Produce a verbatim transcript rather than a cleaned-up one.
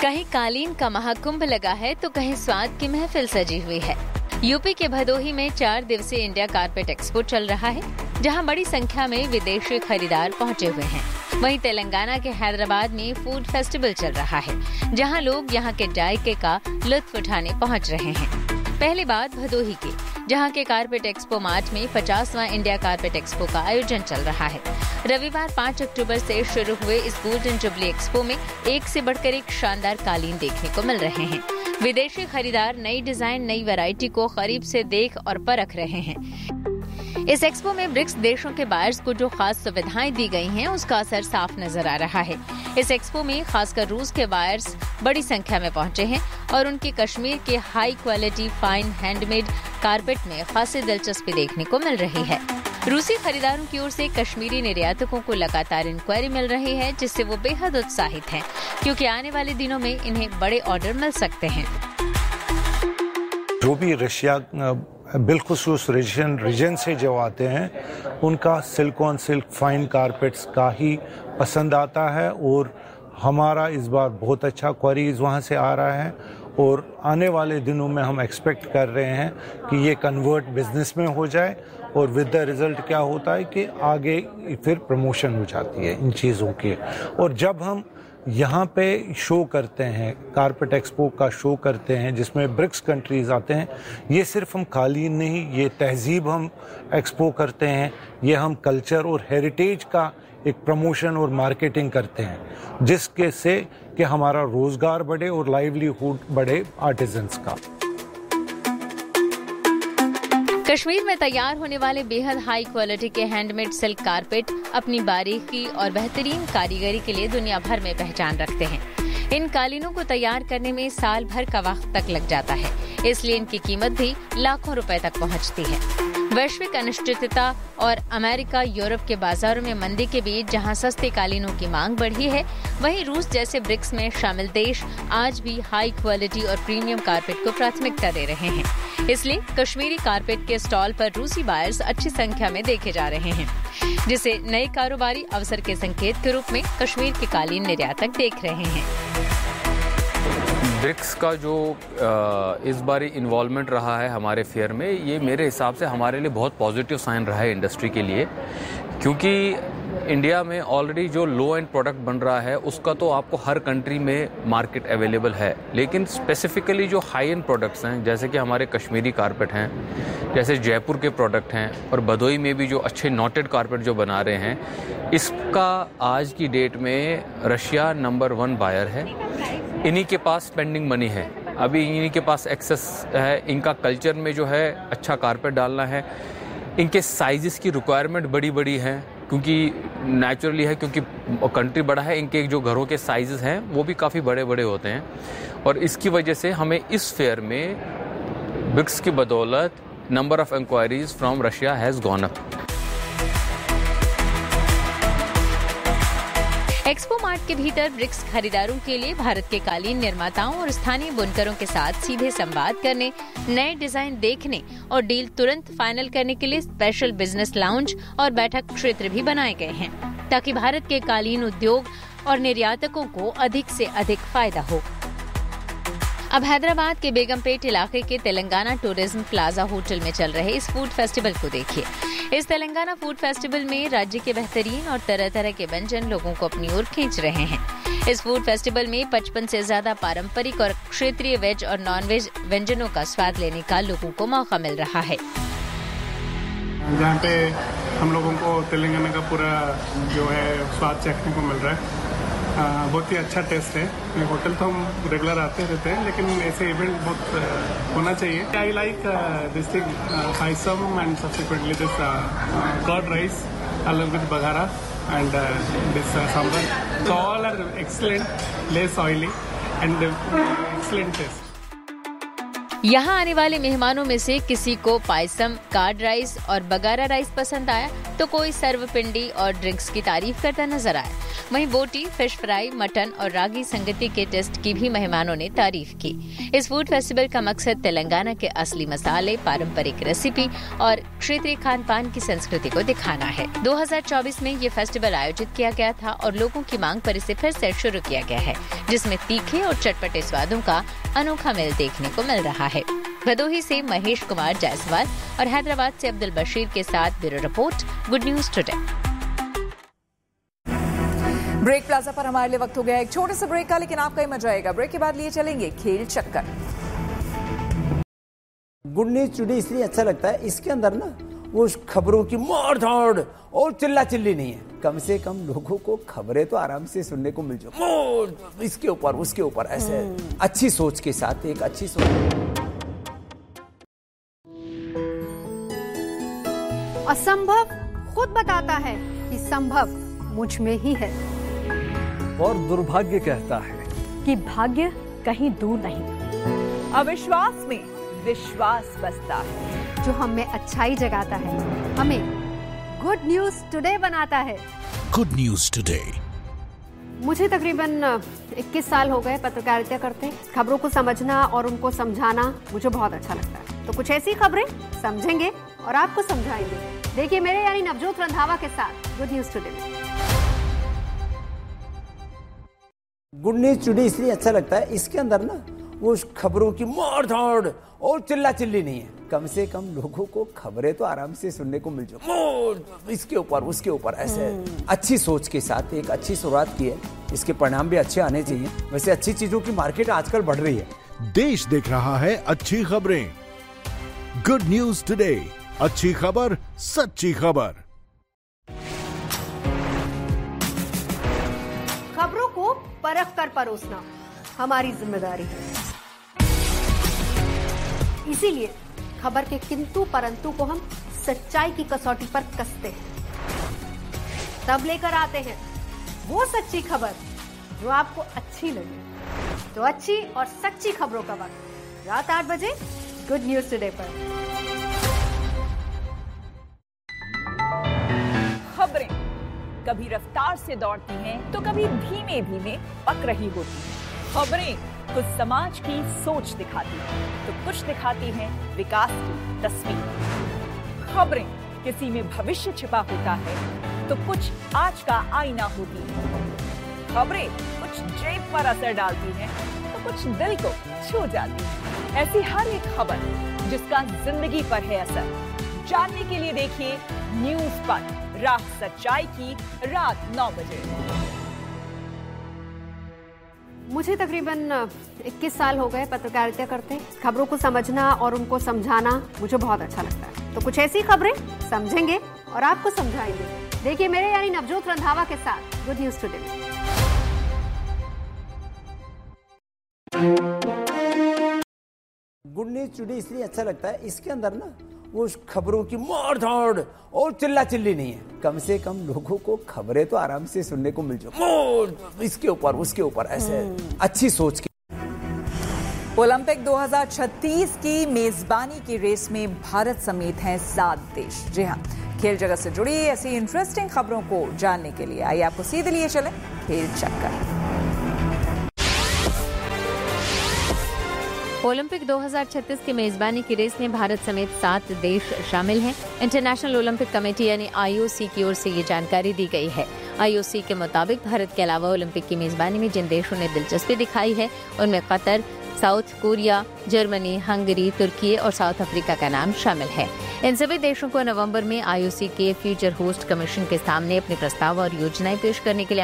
कहीं कालीन का महाकुंभ लगा है तो कहीं स्वाद की महफिल सजी हुई है। यूपी के भदोही में चार दिवसीय इंडिया कारपेट एक्सपो चल रहा है, जहां बड़ी संख्या में विदेशी खरीदार पहुंचे हुए हैं। वहीं तेलंगाना के हैदराबाद में फूड फेस्टिवल चल रहा है, जहां लोग यहां के जायके का लुत्फ उठाने पहुंच रहे हैं। पहली बात भदोही की, जहां के कारपेट एक्सपो मार्ट में पचासवां इंडिया कारपेट एक्सपो का आयोजन चल रहा है। रविवार पाँच अक्टूबर से शुरू हुए इस गोल्डन जुबली एक्सपो में एक से बढ़कर एक शानदार कालीन देखने को मिल रहे हैं। विदेशी खरीदार नई डिजाइन, नई वैरायटी को करीब से देख और परख रहे हैं। इस एक्सपो में ब्रिक्स देशों के बायर्स को जो खास सुविधाएं दी गई हैं, उसका असर साफ नजर आ रहा है। इस एक्सपो में खासकर रूस के बायर्स बड़ी संख्या में पहुंचे हैं और उनकी कश्मीर के high quality fine handmade carpet में खासी दिलचस्पी देखने को मिल रही है। रूसी खरीदारों की ओर से कश्मीरी निर्यातकों को लगातार इंक्वायरी मिल रही है, जिससे वो बेहद उत्साहित हैं, क्योंकि आने वाले दिनों में इन्हें बड़े ऑर्डर मिल सकते हैं। जो भी रशिया बिलखुसूस रीजन रीजन से जो आते हैं, उनका silk on silk fine carpets का ही पसंद आता है और हमारा इस बार बहुत अच्छा क्वारीज वहाँ से आ रहा है और आने वाले दिनों में हम एक्सपेक्ट कर रहे हैं कि ये कन्वर्ट बिजनेस में हो जाए और विद द रिजल्ट क्या होता है कि आगे फिर प्रमोशन हो जाती है इन चीज़ों की। और जब हम यहाँ पे शो करते हैं, कारपेट एक्सपो का शो करते हैं जिसमें ब्रिक्स कंट्रीज आते हैं, ये सिर्फ हम कालीन नहीं, ये तहजीब हम एक्सपो करते हैं, ये हम कल्चर और हेरिटेज का एक प्रमोशन और मार्केटिंग करते हैं, जिसके से कि हमारा रोजगार बढ़े और लाइवलीहुड बढ़े आर्टिजन्स का। कश्मीर में तैयार होने वाले बेहद हाई क्वालिटी के हैंडमेड सिल्क कारपेट अपनी बारीकी और बेहतरीन कारीगरी के लिए दुनिया भर में पहचान रखते हैं। इन कालीनों को तैयार करने में साल भर का वक्त तक लग जाता है, इसलिए इनकी कीमत भी लाखों रुपए तक पहुंचती है। वैश्विक अनिश्चितता और अमेरिका, यूरोप के बाजारों में मंदी के बीच जहां सस्ते कालीनों की मांग बढ़ी है, वहीं रूस जैसे ब्रिक्स में शामिल देश आज भी हाई क्वालिटी और प्रीमियम कारपेट को प्राथमिकता दे रहे हैं। इसलिए कश्मीरी कारपेट के स्टॉल पर रूसी बायर्स अच्छी संख्या में देखे जा रहे हैं, जिसे नए कारोबारी अवसर के संकेत के रूप में कश्मीर के कालीन निर्यातक देख रहे हैं। ब्रिक्स का जो इस बारी इन्वॉल्वमेंट रहा है हमारे फेयर में, ये मेरे हिसाब से हमारे लिए बहुत पॉजिटिव साइन रहा है इंडस्ट्री के लिए, क्योंकि इंडिया में ऑलरेडी जो लो एंड प्रोडक्ट बन रहा है उसका तो आपको हर कंट्री में मार्केट अवेलेबल है, लेकिन स्पेसिफिकली जो हाई एंड प्रोडक्ट्स हैं, जैसे कि हमारे कश्मीरी कारपेट हैं, जैसे जयपुर के प्रोडक्ट हैं और भदोही में भी जो अच्छे नॉटेड कारपेट जो बना रहे हैं, इसका आज की डेट में रशिया नंबर वन बायर है। इन्हीं के पास स्पेंडिंग मनी है, अभी इन्हीं के पास एक्सेस है, इनका कल्चर में जो है अच्छा कारपेट डालना है। इनके साइजेस की रिक्वायरमेंट बड़ी बड़ी है, क्योंकि नेचुरली है, क्योंकि कंट्री बड़ा है, इनके जो घरों के साइजेस हैं वो भी काफ़ी बड़े बड़े होते हैं और इसकी वजह से हमें इस फेयर में ब्रिक्स की बदौलत number of inquiries from Russia has gone up. Expo mart के भीतर ब्रिक्स खरीदारों के लिए भारत के कालीन निर्माताओं और स्थानीय बुनकरों के साथ सीधे संवाद करने, नए डिजाइन देखने और डील तुरंत फाइनल करने के लिए स्पेशल बिजनेस लाउंज और बैठक क्षेत्र भी बनाए गए हैं, ताकि भारत के कालीन उद्योग और निर्यातकों को अधिक से अधिक फायदा हो। अब हैदराबाद के बेगमपेट इलाके के तेलंगाना टूरिज्म प्लाजा होटल में चल रहे इस फूड फेस्टिवल को देखिए। इस तेलंगाना फूड फेस्टिवल में राज्य के बेहतरीन और तरह तरह के व्यंजन लोगों को अपनी ओर खींच रहे हैं। इस फूड फेस्टिवल में पचपन से ज्यादा पारंपरिक और क्षेत्रीय वेज और नॉन वेज व्यंजनों का स्वाद लेने का लोगों को मौका मिल रहा है। जहाँ पे हम लोगों को तेलंगाना का पूरा जो है स्वाद चखने को मिल रहा है, आ, बहुत ही अच्छा टेस्ट है। ये होटल तो हम रेगुलर आते रहते हैं, लेकिन ऐसे इवेंट बहुत होना चाहिए। I like this thing payasam and subsequently this curd rice along with bagara and uh, this uh, sambar. So all are excellent, less oily and uh, excellent taste. यहाँ आने वाले मेहमानों में से किसी को पायसम, कार्ड राइस और बगारा राइस पसंद आया तो कोई सर्वपिंडी और ड्रिंक्स की तारीफ करता नजर आया। वहीं बोटी, फिश फ्राई, मटन और रागी संगति के टेस्ट की भी मेहमानों ने तारीफ की। इस फूड फेस्टिवल का मकसद तेलंगाना के असली मसाले, पारंपरिक रेसिपी और क्षेत्रीय खान पान की संस्कृति को दिखाना है। दो हज़ार चौबीस में ये फेस्टिवल आयोजित किया गया था और लोगों की मांग पर इसे फिर से शुरू किया गया है, जिसमें तीखे और चटपटे स्वादों का अनोखा मेल देखने को मिल रहा है। भदोही से महेश कुमार जायसवाल और हैदराबाद से अब्दुल बशीर के साथ bureau report, good news today. Break plaza पर हमारे लिए वक्त हो गया है एक छोटे से ब्रेक का, लेकिन आपका ही मजा आएगा। ब्रेक के बाद लिए चलेंगे खेल चक्कर। गुड न्यूज टुडे इसलिए अच्छा लगता है, इसके अंदर ना वो खबरों की मार धाड़ और चिल्ला चिल्ली नहीं है। कम से कम लोगों को खबरें तो आराम से सुनने को मिल जाए, इसके ऊपर उसके ऊपर ऐसे अच्छी सोच के साथ, एक अच्छी सोच। असंभव खुद बताता है कि संभव मुझ में ही है, और दुर्भाग्य कहता है कि भाग्य कहीं दूर नहीं। अविश्वास में विश्वास बसता है, जो हमें अच्छाई जगाता है, हमें गुड न्यूज टुडे बनाता है। Good news today. मुझे तकरीबन इक्कीस साल हो गए पत्रकारिता करते। खबरों को समझना और उनको समझाना मुझे बहुत अच्छा लगता है। तो कुछ ऐसी खबरें समझेंगे और आपको समझाएंगे। देखिए मेरे यानी नवजोत रंधावा के साथ गुड न्यूज टुडे में। गुड न्यूज टुडे इसलिए अच्छा लगता है, इसके अंदर ना वो खबरों की मार धाड़ और चिल्ला चिल्ली नहीं है। कम से कम लोगों को खबरें तो आराम से सुनने को मिल जाए, इसके ऊपर उसके ऊपर ऐसे अच्छी सोच के साथ एक अच्छी शुरुआत की है। इसके परिणाम भी अच्छे आने चाहिए। वैसे अच्छी चीजों की मार्केट आजकल बढ़ रही है। देश देख रहा है अच्छी खबरें। गुड न्यूज टुडे, अच्छी खबर, सच्ची खबर। खबरों को परख कर परोसना हमारी जिम्मेदारी है। इसीलिए खबर के किंतु परंतु को हम सच्चाई की कसौटी पर कसते हैं, तब लेकर आते हैं वो सच्ची खबर जो आपको अच्छी लगे। तो अच्छी और सच्ची खबरों का वक्त रात आठ बजे गुड न्यूज टुडे पर। खबरें कभी रफ्तार से दौड़ती हैं तो कभी धीमे धीमे पक रही होती हैं। खबरें कुछ समाज की सोच दिखाती हैं तो कुछ दिखाती हैं विकास की तस्वीर। खबरें किसी में भविष्य छिपा होता है तो कुछ आज का आईना होती है। खबरें कुछ जेब पर असर डालती हैं तो कुछ दिल को छू जाती है। ऐसी हर एक खबर जिसका जिंदगी पर है असर, जानने के लिए देखिए न्यूज पर राह सच्चाई की रात नौ बजे। मुझे तकरीबन इक्कीस साल हो गए पत्रकारिता करते। खबरों को समझना और उनको समझाना मुझे बहुत अच्छा लगता है। तो कुछ ऐसी खबरें समझेंगे और आपको समझाएंगे। देखिए मेरे यानी नवजोत रंधावा के साथ गुड न्यूज टुडे में। गुड न्यूज टुडे इसलिए अच्छा लगता है, इसके अंदर ना वो खबरों की मार धाड़ और चिल्ला चिल्ली नहीं है। कम से कम लोगों को खबरें तो आराम से सुनने को मिल जाए, इसके ऊपर उसके ऊपर ऐसे अच्छी सोच के। ओलंपिक दो हज़ार छत्तीस की मेजबानी की रेस में भारत समेत हैं सात देश। जी हाँ, खेल जगत से जुड़ी ऐसी इंटरेस्टिंग खबरों को जानने के लिए आइए आपको सीधे लिए चले खेल चक्कर। ओलंपिक दो हज़ार छत्तीस की मेजबानी की रेस में भारत समेत सात देश शामिल हैं। इंटरनेशनल ओलंपिक कमेटी यानी आई ओ सी की ओर से ये जानकारी दी गई है। आई ओ सी के मुताबिक भारत के अलावा ओलंपिक की मेजबानी में जिन देशों ने दिलचस्पी दिखाई है उनमें Qatar, south Korea, Germany, Hungary, तुर्की और साउथ अफ्रीका का नाम शामिल है। इन सभी देशों को नवंबर में आई ओ सी के फ्यूचर होस्ट कमीशन के सामने अपने प्रस्ताव और योजनाएं पेश करने के लिए